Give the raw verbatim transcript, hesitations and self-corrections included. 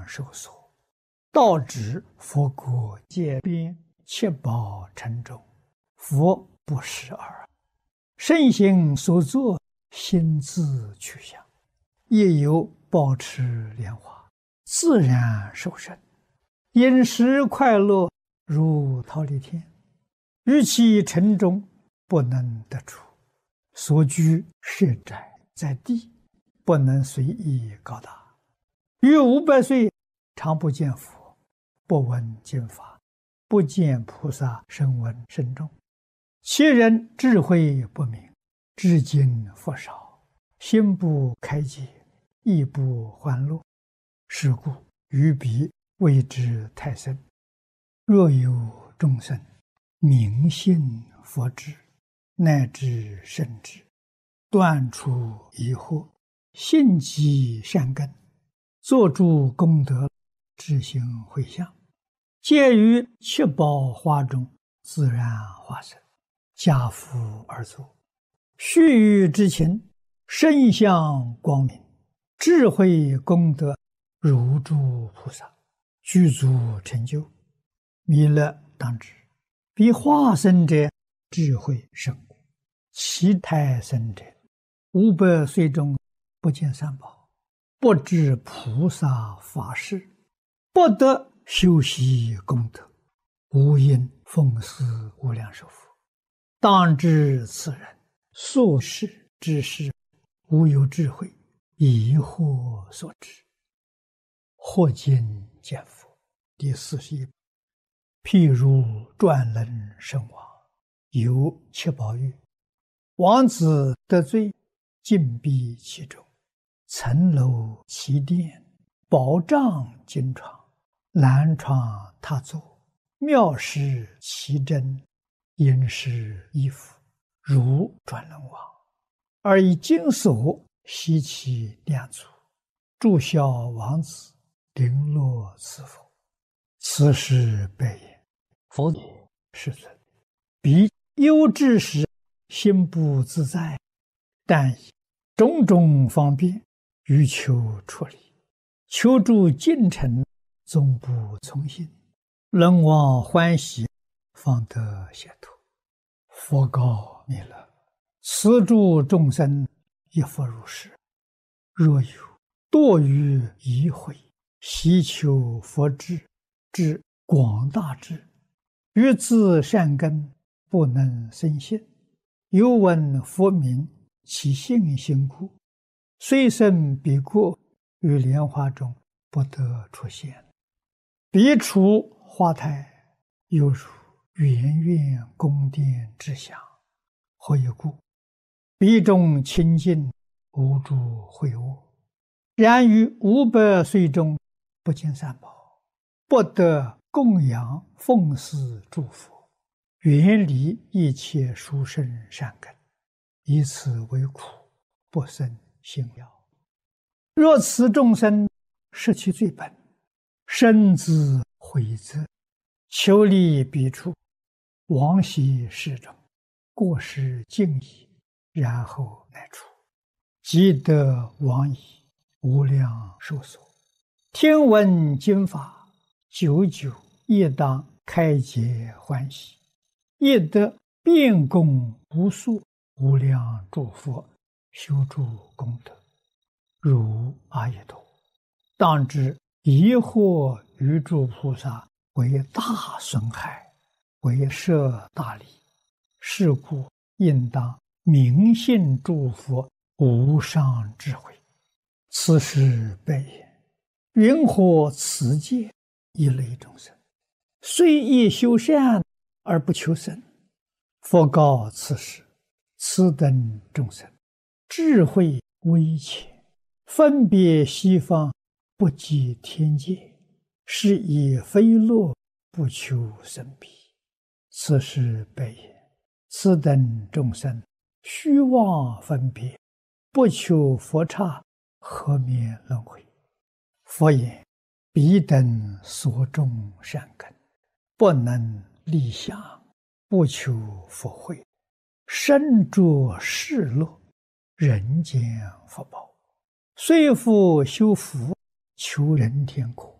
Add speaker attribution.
Speaker 1: 受所，道指佛国界边，七宝城中，佛不识耳。圣行所作，心自去向，亦有保持莲花，自然受生，饮食快乐如忉利天，于其城中不能得出，所居设宅在地，不能随意高大。于五百岁常不见佛，不闻经法，不见菩萨声闻声众，其人智慧不明，至今佛少，心不开解，亦不欢乐。是故于彼谓之太僧。若有众生明信佛智，乃至圣智，断除疑惑，信积善根，作诸功德，自行回向，皆于七宝花中自然化身，家父而坐，须臾之情，身相光明，智慧功德如诸菩萨，具足成就。弥勒当知，彼化身者智慧甚故，其胎生者五百岁中不见三宝，不知菩萨法事，不得修习功德，无因奉祀无量寿佛。当知此人所事之事，无有智慧，疑惑所致。或今见佛第四十一。譬如转轮圣王，有七宝玉，王子得罪，禁闭其中，层楼其殿，宝帐金床，兰床榻座，妙施其珍，殷实衣服，如转轮王，而以金锁悉其两足，祝孝王子，绫罗赐佛。此时白言：佛也，世尊，彼忧之时，心不自在，但以种种方便，欲求出离，求助近臣，终不从心，人望欢喜，方得解脱。佛告弥勒：此诸众生亦复如是。若有堕于疑悔，希求佛智，至广大智，于自善根不能生信，又闻佛名，其信心故，虽生彼国，于莲花中不得出现。彼处花台，犹如圆圆宫殿之祥。何以故？彼中清净，无诸秽恶。然于五百岁中，不见三宝，不得供养奉祀诸佛，远离一切殊胜善根，以此为苦，不生信了。若此众生失其罪本，深自悔责，求离彼处，往昔世中，过失尽已，然后乃出，即得往矣，无量寿所。听闻经法，久久亦当开解欢喜，亦得遍供无数无量诸佛，修诸功德，如阿逸多。当知疑惑于诸菩萨，为大损害，为摄大利。是故应当明信诸佛无上智慧。此时白言：云何此界一类众生，虽亦修善而不求生？佛告此时：此等众生，智慧微浅，分别西方，不及天界，是以非乐，不求生彼。此时白言：此等众生，虚妄分别，不求佛刹，何免轮回？佛言：彼等所种善根，不能立想，不求佛慧，身着世乐，人间福报，虽复修福，求人天国，